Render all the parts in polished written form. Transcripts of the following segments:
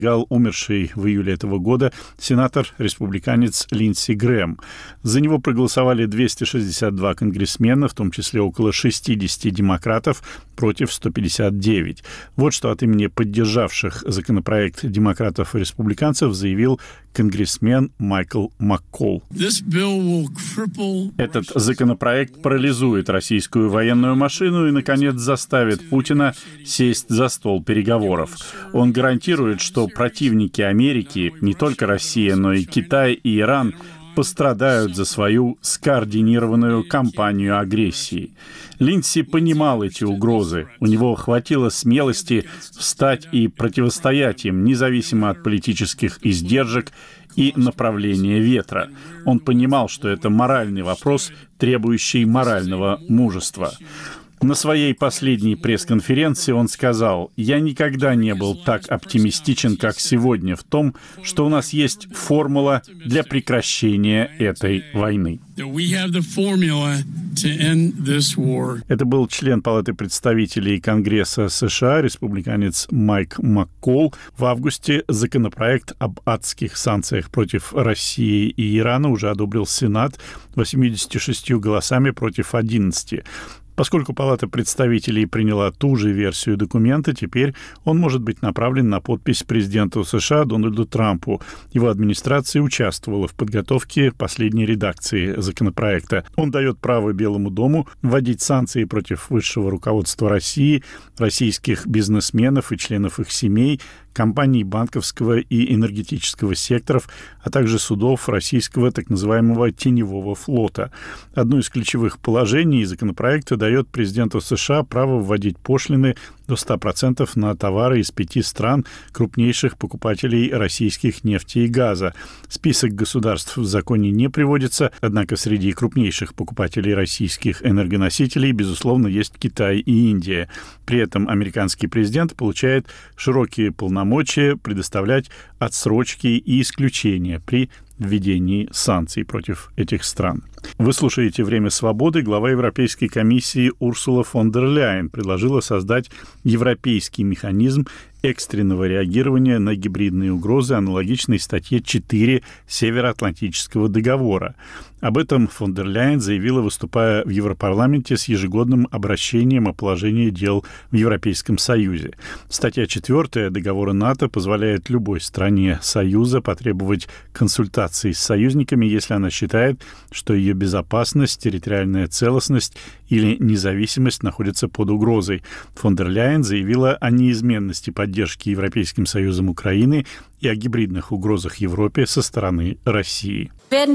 умерший в июле этого года сенатор-республиканец Линдси Грэхэм. За него проголосовали 262 конгрессмена, в том числе около 60 демократов, против 159. Вот что от имени поддержавших законопроект демократов и республиканцев заявил конгрессмен Майкл Маккол. Этот законопроект парализует российскую военную машину и, наконец, заставит Путина сесть за стол переговоров. Он гарантирует, что противники Америки, не только Россия, но и Китай и Иран, пострадают за свою скоординированную кампанию агрессии. Линдси понимал эти угрозы. У него хватило смелости встать и противостоять им, независимо от политических издержек и направления ветра. Он понимал, что это моральный вопрос, требующий морального мужества. На своей последней пресс-конференции он сказал: «Я никогда не был так оптимистичен, как сегодня, в том, что у нас есть формула для прекращения этой войны». Это был член Палаты представителей Конгресса США, республиканец Майк Маккол. В августе законопроект об адских санкциях против России и Ирана уже одобрил Сенат 86 голосами против 11. Поскольку Палата представителей приняла ту же версию документа, теперь он может быть направлен на подпись президенту США Дональду Трампу. Его администрация участвовала в подготовке последней редакции законопроекта. Он дает право Белому дому вводить санкции против высшего руководства России, российских бизнесменов и членов их семей, компаний банковского и энергетического секторов, а также судов российского так называемого теневого флота. Одно из ключевых положений законопроекта дает президенту США право вводить пошлины до 100% на товары из 5 стран, крупнейших покупателей российских нефти и газа. Список государств в законе не приводится, однако среди крупнейших покупателей российских энергоносителей, безусловно, есть Китай и Индия. При этом американский президент получает широкие полномочия предоставлять отсрочки и исключения при введении санкций против этих стран. Вы слушаете «Время свободы». Глава Европейской комиссии Урсула фон дер Ляйен предложила создать европейский механизм экстренного реагирования на гибридные угрозы, аналогичной статье 4 Североатлантического договора. Об этом фон дер Ляйен заявила, выступая в Европарламенте с ежегодным обращением о положении дел в Европейском Союзе. Статья 4 договора НАТО позволяет любой стране Союза потребовать консультаций с союзниками, если она считает, что ее безопасность, территориальная целостность или независимость находятся под угрозой. Фон дер Ляйен заявила о неизменности поддержки Европейским Союзом Украины и о гибридных угрозах Европе со стороны России.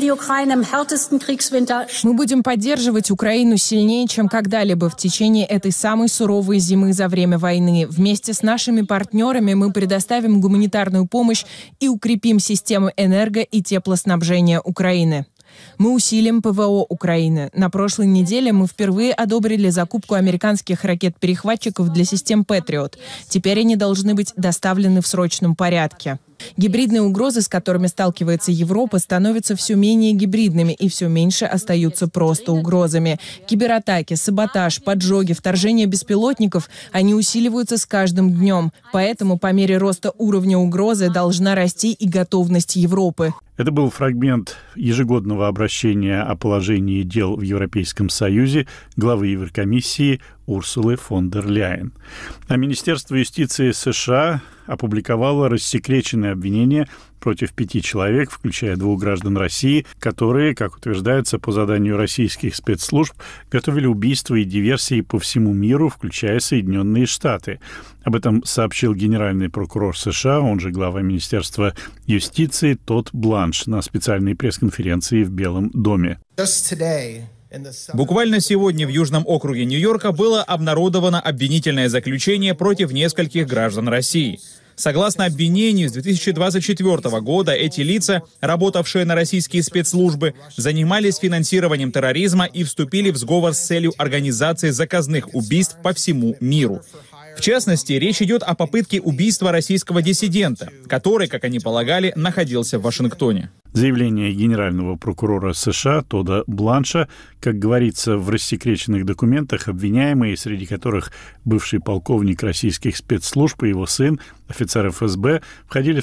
Мы будем поддерживать Украину сильнее, чем когда-либо в течение этой самой суровой зимы за время войны. Вместе с нашими партнерами мы предоставим гуманитарную помощь и укрепим систему энерго- и теплоснабжения Украины. Мы усилим ПВО Украины. На прошлой неделе мы впервые одобрили закупку американских ракет-перехватчиков для систем «Патриот». Теперь они должны быть доставлены в срочном порядке. Гибридные угрозы, с которыми сталкивается Европа, становятся все менее гибридными и все меньше остаются просто угрозами. Кибератаки, саботаж, поджоги, вторжение беспилотников – они усиливаются с каждым днем. Поэтому по мере роста уровня угрозы должна расти и готовность Европы. Это был фрагмент ежегодного обращения о положении дел в Европейском Союзе главы Еврокомиссии Урсулы фон дер Ляйен. А Министерство юстиции США опубликовало рассекреченное обвинение против 5 человек, включая 2 граждан России, которые, как утверждается по заданию российских спецслужб, готовили убийства и диверсии по всему миру, включая Соединенные Штаты. Об этом сообщил генеральный прокурор США, он же глава Министерства юстиции Тодд Бланш на специальной пресс-конференции в Белом доме. Буквально сегодня в Южном округе Нью-Йорка было обнародовано обвинительное заключение против нескольких граждан России. Согласно обвинению, с 2024 года эти лица, работавшие на российские спецслужбы, занимались финансированием терроризма и вступили в сговор с целью организации заказных убийств по всему миру. В частности, речь идет о попытке убийства российского диссидента, который, как они полагали, находился в Вашингтоне. Заявление генерального прокурора США Тодда Бланша, как говорится в рассекреченных документах, обвиняемые, среди которых бывший полковник российских спецслужб и его сын, офицер ФСБ, входили в